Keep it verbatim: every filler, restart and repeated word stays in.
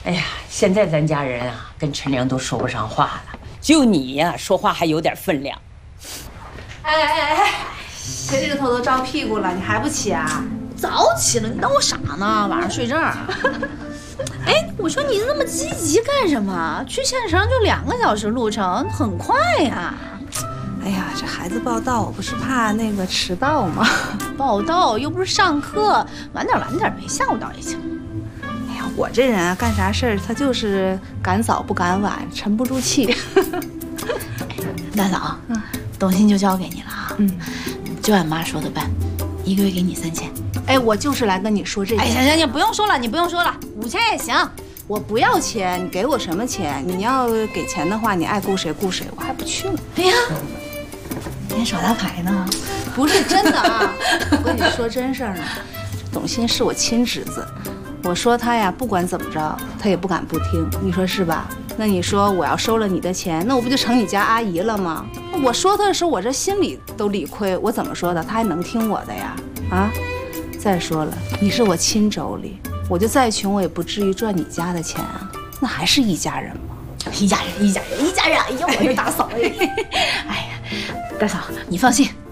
哎呀，现在咱家人啊，跟陈玲都说不上话了，就你呀，说话还有点分量。 哎哎哎，谁这个头都着屁股了，你还不起啊？ 早起了，你当我傻呢？晚上睡这儿。哎，我说你那么积极干什么？去县城就两个小时路程，很快呀。 哎呀，这孩子报道，我不是怕那个迟到吗？ 报道又不是上课，晚点晚点呗，下午到也行。 哎呀，我这人啊，干啥事儿他就是赶早不赶晚，沉不住气。 大嫂，嗯，董卿就交给你了啊，嗯，就按妈说的办，一个月给你三千。 哎，我就是来跟你说这个。 哎，行行行，不用说了，你不用说了，五千也行。 我不要钱，你给我什么钱？你要给钱的话，你爱雇谁雇谁，我还不去呢。 哎呀，你还耍大牌呢？ 不是真的啊，我跟你说真事儿呢。董卿是我亲侄子，我说他呀，不管怎么着，他也不敢不听，你说是吧？那你说我要收了你的钱，那我不就成你家阿姨了吗？我说他的时候，我这心里都理亏，我怎么说的？他还能听我的呀？啊！再说了，你是我亲妯娌，我就再穷，我也不至于赚你家的钱啊，那还是一家人吗？ 一家人，一家人，一家人！哎呀，我这大嫂子！哎呀，大嫂，你放心，